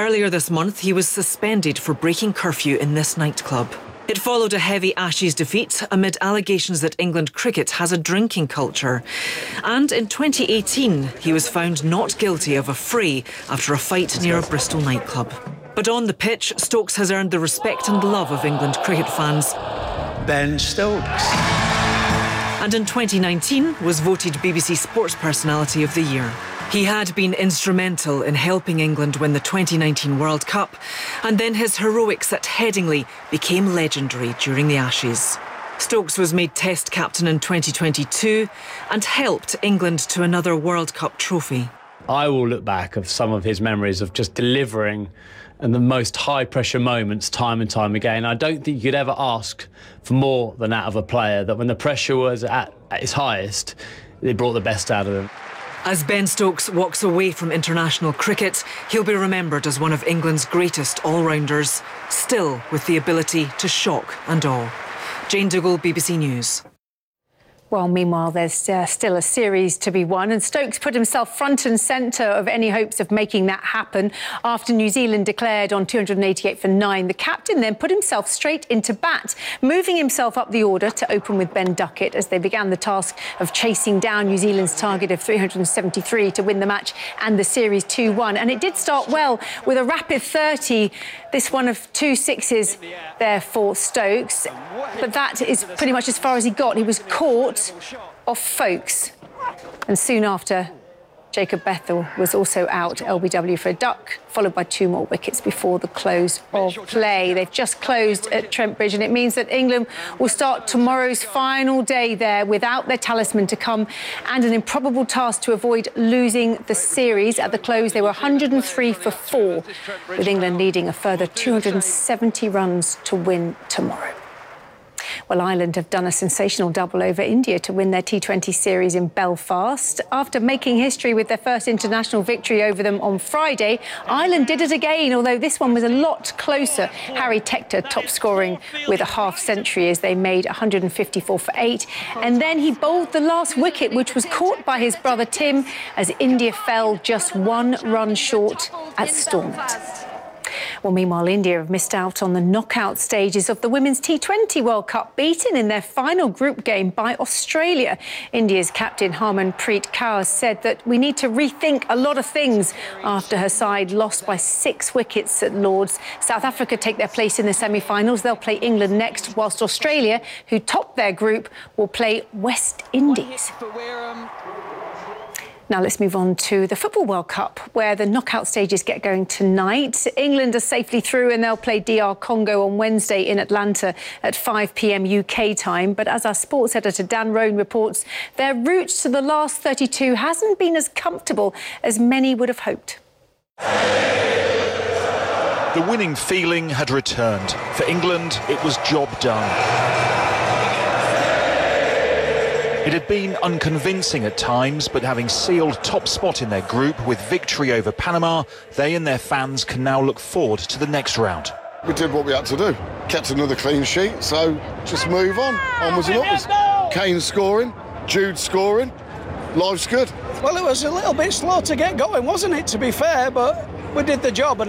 earlier this month, he was suspended for breaking curfew in this nightclub. It followed a heavy Ashes defeat amid allegations that England cricket has a drinking culture. And in 2018, he was found not guilty of a fray after a fight near a Bristol nightclub. But on the pitch, Stokes has earned the respect and love of England cricket fans. Ben Stokes. And in 2019 was voted BBC Sports Personality of the Year. He had been instrumental in helping England win the 2019 World Cup, and then his heroics at Headingley became legendary during the Ashes. Stokes was made Test captain in 2022 and helped England to another World Cup trophy. I will look back of some of his memories of just delivering in the most high-pressure moments time and time again. I don't think you could ever ask for more than that of a player, that when the pressure was at its highest, they brought the best out of him. As Ben Stokes walks away from international cricket, he'll be remembered as one of England's greatest all-rounders, still with the ability to shock and awe. Jane Dougal, BBC News. Well, meanwhile, there's still a series to be won, and Stokes put himself front and centre of any hopes of making that happen. After New Zealand declared on 288 for 9, the captain then put himself straight into bat, moving himself up the order to open with Ben Duckett as they began the task of chasing down New Zealand's target of 373 to win the match and the series 2-1. And it did start well with a rapid 30, this one of 2 sixes there for Stokes. But that is pretty much as far as he got. He was caught off Folkes, and soon after Jacob Bethel was also out, LBW for a duck, followed by 2 more wickets before the close of play. They've just closed at Trent Bridge, and it means that England will start tomorrow's final day there without their talisman to come, and an improbable task to avoid losing the series. At the close, they were 103 for 4, with England needing a further 270 runs to win tomorrow. Well, Ireland have done a sensational double over India to win their T20 series in Belfast. After making history with their first international victory over them on Friday, Ireland did it again, although this one was a lot closer. Harry Tector top scoring with a half century as they made 154 for 8. And then he bowled the last wicket, which was caught by his brother Tim, as India fell just 1 run short at Stormont. Well, meanwhile, India have missed out on the knockout stages of the Women's T20 World Cup, beaten in their final group game by Australia. India's captain Harmanpreet Kaur said that we need to rethink a lot of things after her side lost by 6 wickets at Lord's. South Africa take their place in the semi-finals. They'll play England next, whilst Australia, who topped their group, will play West Indies. Now let's move on to the Football World Cup, where the knockout stages get going tonight. England are safely through and they'll play DR Congo on Wednesday in Atlanta at 5 p.m. UK time. But as our sports editor Dan Roan reports, their route to the last 32 hasn't been as comfortable as many would have hoped. The winning feeling had returned. For England, it was job done. It had been unconvincing at times, but having sealed top spot in their group with victory over Panama, they and their fans can now look forward to the next round. We did what we had to do, kept another clean sheet, so just move on, onwards and upwards. Kane scoring, Jude scoring, life's good. Well, it was a little bit slow to get going, wasn't it, to be fair, but we did the job.